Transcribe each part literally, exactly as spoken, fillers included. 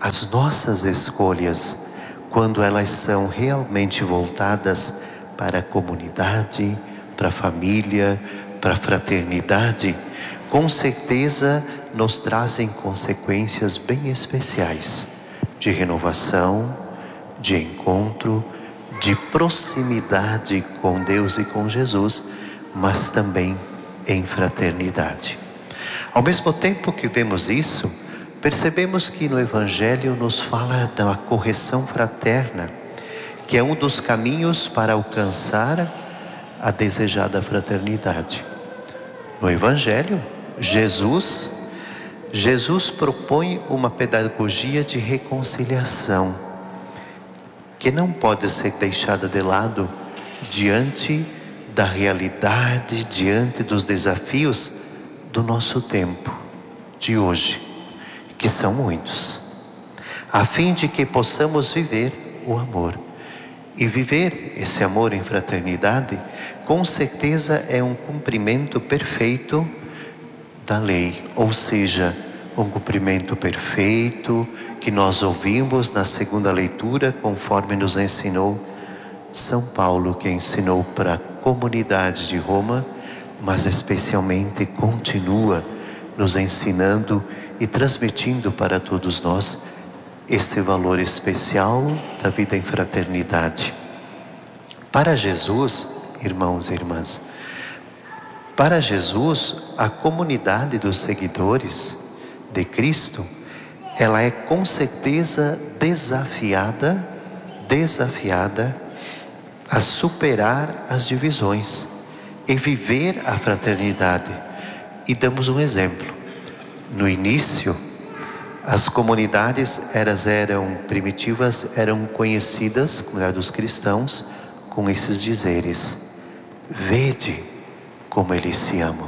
as nossas escolhas, quando elas são realmente voltadas para a comunidade, para a família, para a fraternidade, com certeza nos trazem consequências bem especiais de renovação, de encontro, de proximidade com Deus e com Jesus, mas também em fraternidade. Ao mesmo tempo que vemos isso, percebemos que no Evangelho nos fala da correção fraterna, que é um dos caminhos para alcançar a desejada fraternidade. No Evangelho, Jesus, Jesus propõe uma pedagogia de reconciliação, que não pode ser deixada de lado diante da realidade, diante dos desafios do nosso tempo, de hoje, que são muitos, a fim de que possamos viver o amor. E viver esse amor em fraternidade, com certeza é um cumprimento perfeito da lei, ou seja, um cumprimento perfeito que nós ouvimos na segunda leitura, conforme nos ensinou São Paulo, que ensinou para a comunidade de Roma, mas especialmente continua nos ensinando e transmitindo para todos nós esse valor especial da vida em fraternidade. Para Jesus, irmãos e irmãs, para Jesus, a comunidade dos seguidores de Cristo, ela é com certeza desafiada, desafiada a superar as divisões e viver a fraternidade. E damos um exemplo. No início, as comunidades elas eram primitivas, eram conhecidas, como é dos cristãos, com esses dizeres: vede como eles se amam.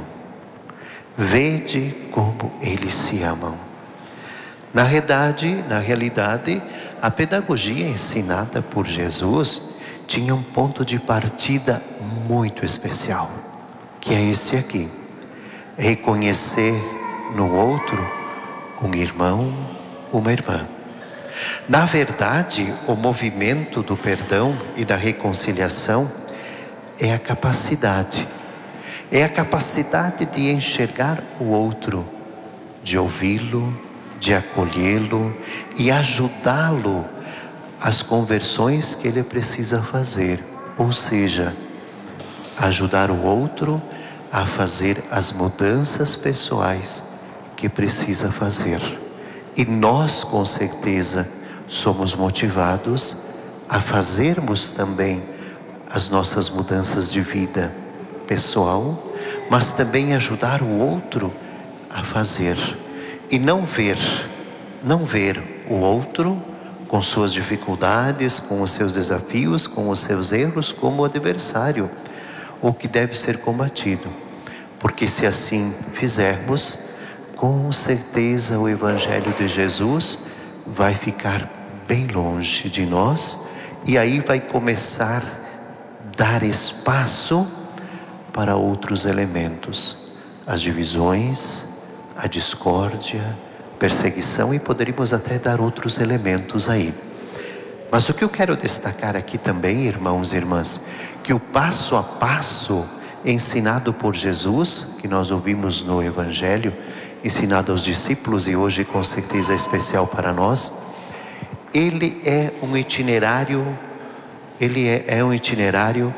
Vede como eles se amam. Na realidade, na realidade, a pedagogia ensinada por Jesus tinha um ponto de partida muito especial, que é esse aqui: reconhecer no outro um irmão, uma irmã. Na verdade, o movimento do perdão e da reconciliação é a capacidade, é a capacidade de enxergar o outro, de ouvi-lo, de acolhê-lo e ajudá-lo às conversões que ele precisa fazer, ou seja, ajudar o outro a fazer as mudanças pessoais que precisa fazer. E nós, com certeza, somos motivados a fazermos também as nossas mudanças de vida pessoal, mas também ajudar o outro a fazer. E não ver, não ver o outro com suas dificuldades, com os seus desafios, com os seus erros, como adversário, o que deve ser combatido. Porque se assim fizermos, com certeza o Evangelho de Jesus vai ficar bem longe de nós, e aí vai começar a dar espaço para outros elementos, as divisões, a discórdia, perseguição, e poderíamos até dar outros elementos aí. Mas o que eu quero destacar aqui também, irmãos e irmãs, que o passo a passo ensinado por Jesus, que nós ouvimos no Evangelho, ensinado aos discípulos e hoje com certeza é especial para nós, ele é um itinerário, ele é, é um itinerário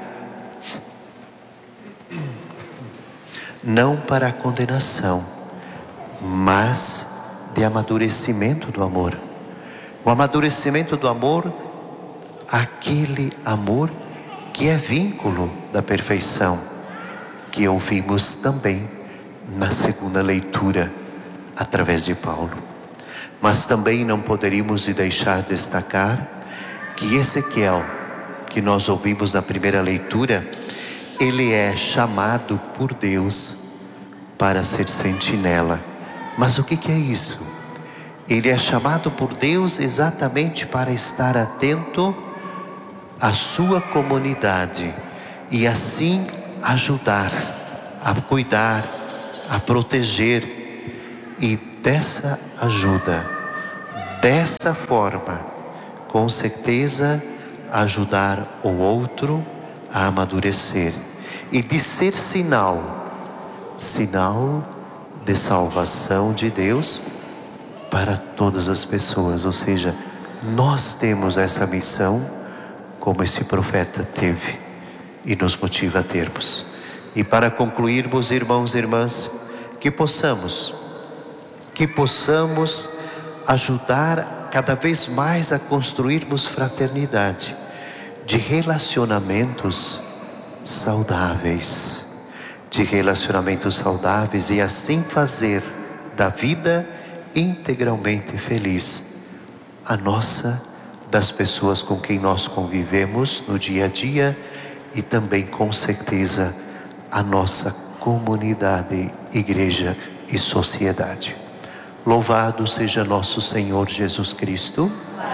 não para a condenação, mas de amadurecimento do amor. O amadurecimento do amor, aquele amor que é vínculo da perfeição, que ouvimos também na segunda leitura, através de Paulo. Mas também não poderíamos deixar de destacar que Ezequiel, que nós ouvimos na primeira leitura, ele é chamado por Deus para ser sentinela. Mas o que que é isso? Ele é chamado por Deus exatamente para estar atento à sua comunidade e assim ajudar, a cuidar, a proteger, e dessa ajuda, Dessa forma, com certeza, ajudar o outro a amadurecer e de ser sinal, sinal de salvação de Deus para todas as pessoas. Ou seja, nós temos essa missão como esse profeta teve e nos motiva a termos. E para concluirmos, irmãos e irmãs, que possamos, que possamos ajudar cada vez mais a construirmos fraternidade, de relacionamentos saudáveis, de relacionamentos saudáveis e assim fazer da vida integralmente feliz a nossa, das pessoas com quem nós convivemos no dia a dia e também com certeza a nossa comunidade, igreja e sociedade. Louvado seja nosso Senhor Jesus Cristo.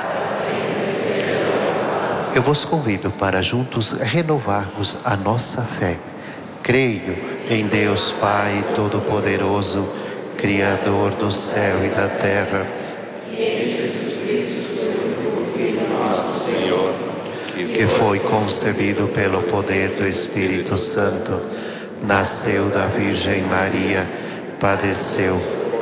Eu vos convido para juntos renovarmos a nossa fé. Creio em Deus Pai Todo-Poderoso, Criador do céu e da terra, e em Jesus Cristo, seu único Filho, nosso Senhor, que foi concebido pelo poder do Espírito Santo, nasceu da Virgem Maria, padeceu,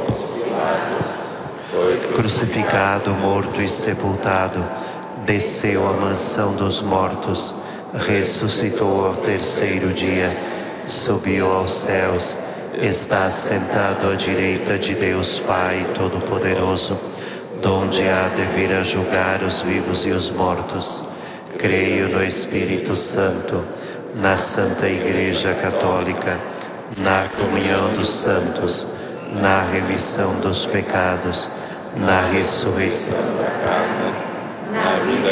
foi crucificado, morto e sepultado, desceu à mansão dos mortos, ressuscitou ao terceiro dia, subiu aos céus, está sentado à direita de Deus Pai Todo-Poderoso, donde há de vir a julgar os vivos e os mortos. Creio no Espírito Santo, na Santa Igreja Católica, na comunhão dos santos, na remissão dos pecados, na ressurreição da carne, na vida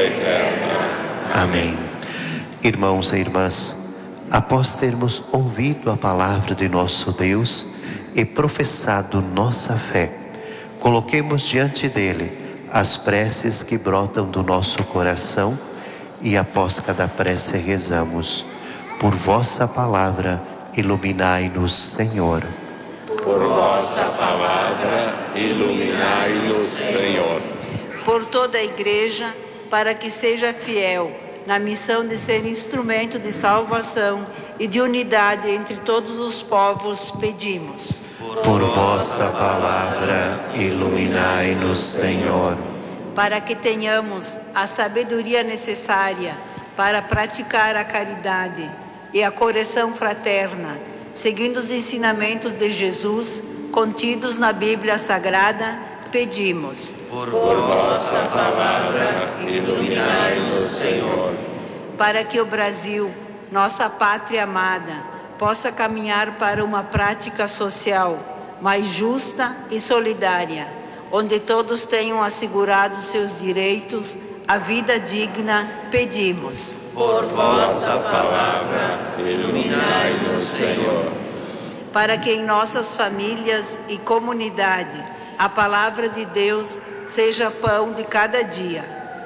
eterna. Amém. Irmãos e irmãs, após termos ouvido a palavra de nosso Deus e professado nossa fé, coloquemos diante dele as preces que brotam do nosso coração e após cada prece rezamos: por vossa palavra iluminai-nos, Senhor. Por vossa palavra iluminai-nos, Senhor. Por toda a igreja, para que seja fiel na missão de ser instrumento de salvação e de unidade entre todos os povos, pedimos. Por vossa palavra iluminai-nos, Senhor. Para que tenhamos a sabedoria necessária para praticar a caridade e a correção fraterna, seguindo os ensinamentos de Jesus contidos na Bíblia Sagrada, pedimos. Por vossa palavra iluminai-nos, Senhor. Para que o Brasil, nossa pátria amada, possa caminhar para uma prática social mais justa e solidária, onde todos tenham assegurado seus direitos à vida digna, pedimos. Por vossa palavra iluminai-nos, Senhor. Para que em nossas famílias e comunidade a palavra de Deus seja pão de cada dia,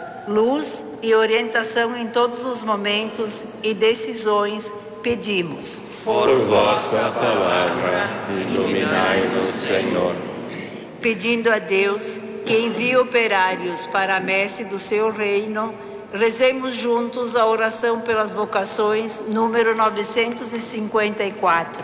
luz e orientação em todos os momentos e decisões, pedimos. Por vossa palavra iluminai-nos, Senhor. Pedindo a Deus que envie operários para a messe do seu reino, rezemos juntos a oração pelas vocações, número novecentos e cinquenta e quatro.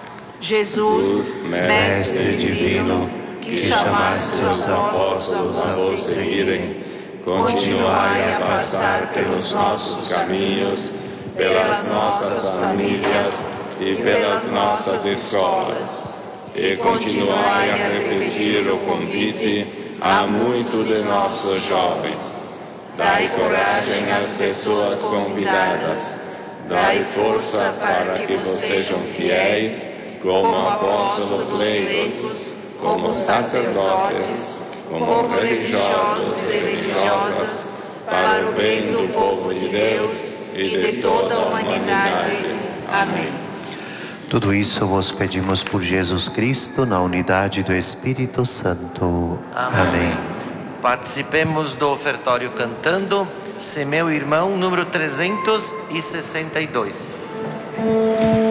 Jesus, Mestre divino, que chamaste os apóstolos a vos seguirem, continuai a passar pelos nossos caminhos, pelas nossas famílias e pelas nossas escolas, e continuai a repetir o convite a muitos de nossos jovens. Dai coragem às pessoas convidadas, dai força para que vos sejam fiéis, como apóstolos leigos, como sacerdotes, como religiosos e religiosas, para o bem do povo de Deus e de toda a humanidade. Amém. Tudo isso vos pedimos por Jesus Cristo, na unidade do Espírito Santo. Amém. Amém. Participemos do ofertório cantando Se Meu Irmão, número trezentos e sessenta e dois.